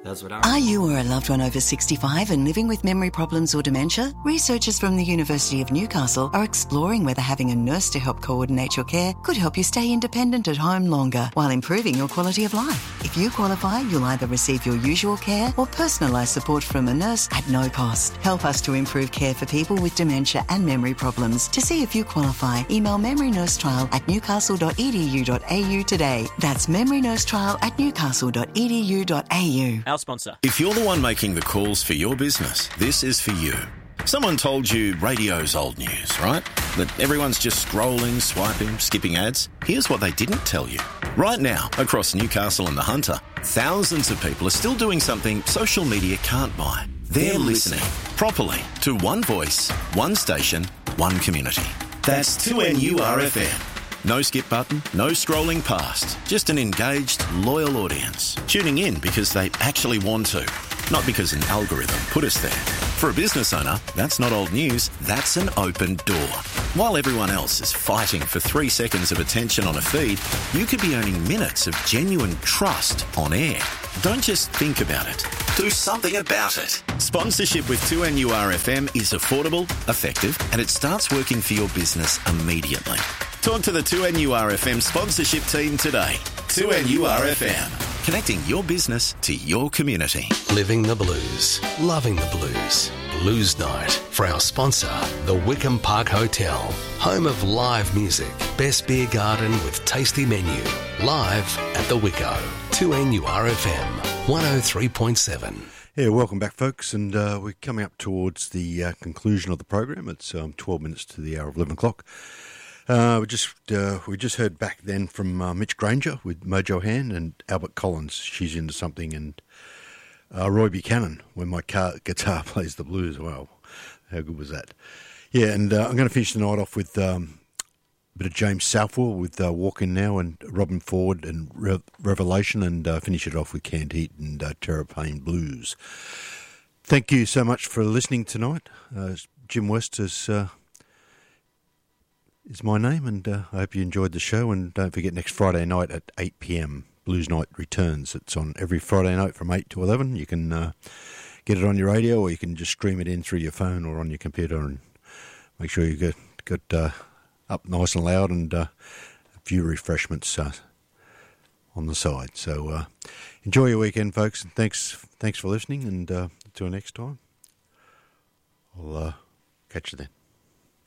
That's what Are you or a loved one over 65 and living with memory problems or dementia? Researchers from the University of Newcastle are exploring whether having a nurse to help coordinate your care could help you stay independent at home longer while improving your quality of life. If you qualify, you'll either receive your usual care or personalised support from a nurse at no cost. Help us to improve care for people with dementia and memory problems. To see if you qualify, email memorynursetrial@newcastle.edu.au today. That's memorynursetrial@newcastle.edu.au. Our sponsor. If you're the one making the calls for your business, this is for you. Someone told you radio's old news, right? That everyone's just scrolling, swiping, skipping ads. Here's what they didn't tell you. Right now, across Newcastle and the Hunter, thousands of people are still doing something social media can't buy. They're listening properly to one voice, one station, one community. That's 2NURFM. No skip button, no scrolling past. Just an engaged, loyal audience. Tuning in because they actually want to, not because an algorithm put us there. For a business owner, that's not old news, that's an open door. While everyone else is fighting for 3 seconds of attention on a feed, you could be earning minutes of genuine trust on air. Don't just think about it. Do something about it. Sponsorship with 2NURFM is affordable, effective, and it starts working for your business immediately. Talk to the 2NURFM sponsorship team today. 2NURFM, connecting your business to your community. Living the blues, loving the blues. Blues Night for our sponsor, the Wickham Park Hotel, home of live music, best beer garden with tasty menu. Live at the Wicko. 2NURFM 103.7. Yeah, welcome back, folks, and we're coming up towards the conclusion of the program. It's 12 minutes to the hour of 11 o'clock. We just heard back then from Mitch Granger with Mojo Hand and Albert Collins, She's Into Something, and Roy Buchanan, When My Guitar Plays the Blues. Wow, how good was that? Yeah, and I'm going to finish the night off with a bit of James Southwell with Walk In Now and Robin Ford and Revelation, and finish it off with Canned Heat and Terrapane Blues. Thank you so much for listening tonight. Jim West is my name, and I hope you enjoyed the show. And don't forget, next Friday night at 8 p.m, Blues Night returns. It's on every Friday night from 8 to 11. You can get it on your radio, or you can just stream it in through your phone or on your computer, and make sure you get up nice and loud, and a few refreshments on the side. So enjoy your weekend, folks, and thanks for listening, and until next time, I'll catch you then.